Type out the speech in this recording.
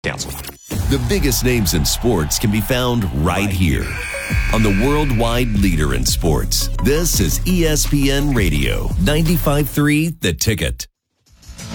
Council. The biggest names in sports can be found right here on the worldwide leader in sports. This is ESPN Radio 95.3 The Ticket.